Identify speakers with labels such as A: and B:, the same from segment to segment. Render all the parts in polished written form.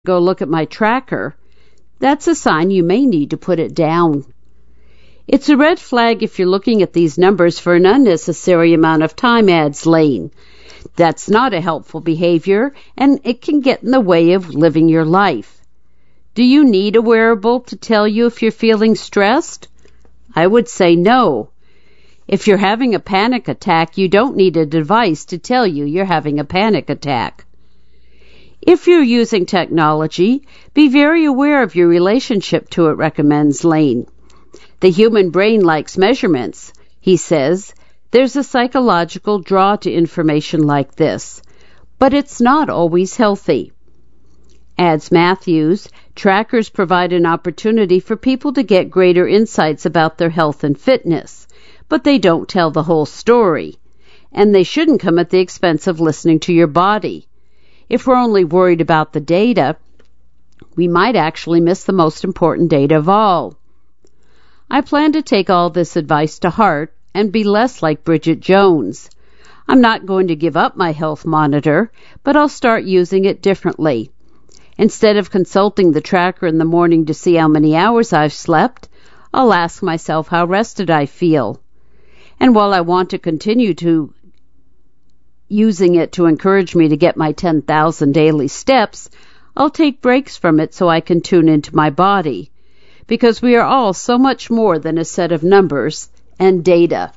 A: go look at my tracker, that's a sign you may need to put it down. It's a red flag if you're looking at these numbers for an unnecessary amount of time, adds Lane. That's not a helpful behavior, and it can get in the way of living your life. Do you need a wearable to tell you if you're feeling stressed? I would say no. If you're having a panic attack, you don't need a device to tell you you're having a panic attack. If you're using technology, be very aware of your relationship to it, recommends Lane. The human brain likes measurements, he says. There's a psychological draw to information like this, but it's not always healthy. Adds Matthews, trackers provide an opportunity for people to get greater insights about their health and fitness, but they don't tell the whole story, and they shouldn't come at the expense of listening to your body. If we're only worried about the data, we might actually miss the most important data of all. I plan to take all this advice to heart and be less like Bridget Jones. I'm not going to give up my health monitor, but I'll start using it differently. Instead of consulting the tracker in the morning to see how many hours I've slept, I'll ask myself how rested I feel. And while I want to continue to using it to encourage me to get my 10,000 daily steps, I'll take breaks from it so I can tune into my body. Because we are all so much more than a set of numbers and data.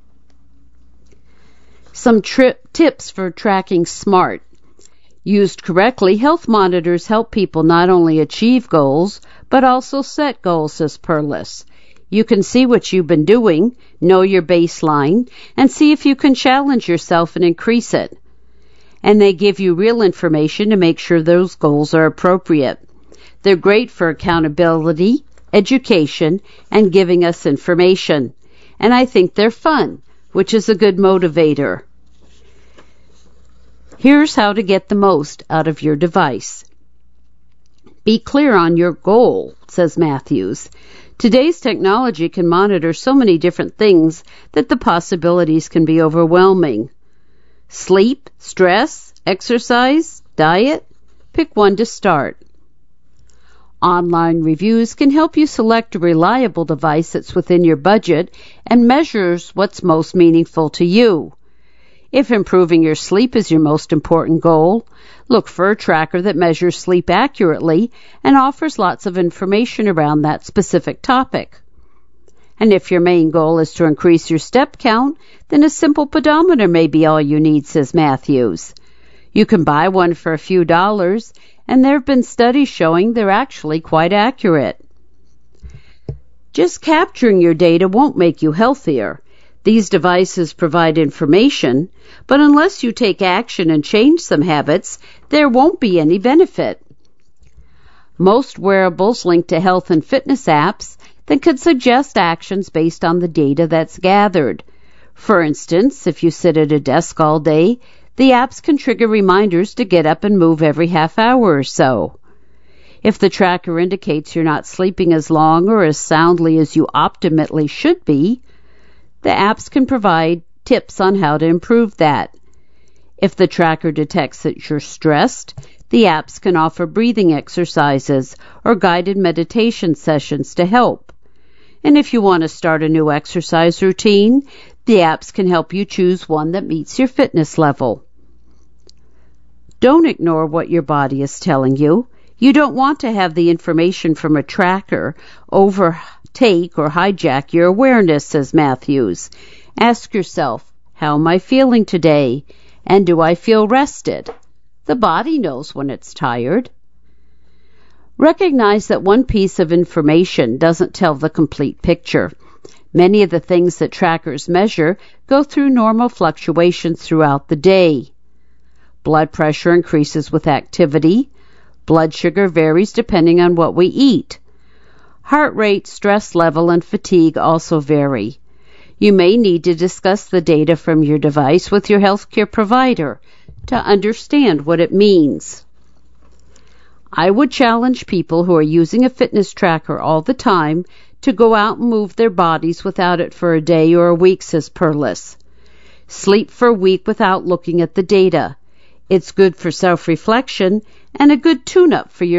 A: Some tips for tracking SMART. Used correctly, health monitors help people not only achieve goals, but also set goals, says Perlis. You can see what you've been doing, know your baseline, and see if you can challenge yourself and increase it. And they give you real information to make sure those goals are appropriate. They're great for accountability, education, and giving us information. And I think they're fun, which is a good motivator. Here's how to get the most out of your device. Be clear on your goal, says Matthews. Today's technology can monitor so many different things that the possibilities can be overwhelming. Sleep, stress, exercise, diet? Pick one to start. Online reviews can help you select a reliable device that's within your budget and measures what's most meaningful to you. If improving your sleep is your most important goal, look for a tracker that measures sleep accurately and offers lots of information around that specific topic. And if your main goal is to increase your step count, then a simple pedometer may be all you need, says Matthews. You can buy one for a few dollars, and there have been studies showing they're actually quite accurate. Just capturing your data won't make you healthier. These devices provide information, but unless you take action and change some habits, there won't be any benefit. Most wearables link to health and fitness apps that could suggest actions based on the data that's gathered. For instance, if you sit at a desk all day, the apps can trigger reminders to get up and move every half hour or so. If the tracker indicates you're not sleeping as long or as soundly as you optimally should be, the apps can provide tips on how to improve that. If the tracker detects that you're stressed, the apps can offer breathing exercises or guided meditation sessions to help. And if you want to start a new exercise routine, the apps can help you choose one that meets your fitness level. Don't ignore what your body is telling you. You don't want to have the information from a tracker overtake or hijack your awareness, says Matthews. Ask yourself, how am I feeling today? And do I feel rested? The body knows when it's tired. Recognize that one piece of information doesn't tell the complete picture. Many of the things that trackers measure go through normal fluctuations throughout the day. Blood pressure increases with activity. Blood sugar varies depending on what we eat. Heart rate, stress level, and fatigue also vary. You may need to discuss the data from your device with your healthcare provider to understand what it means. I would challenge people who are using a fitness tracker all the time to go out and move their bodies without it for a day or a week, says Perlis. Sleep for a week without looking at the data. It's good for self-reflection and a good tune-up for your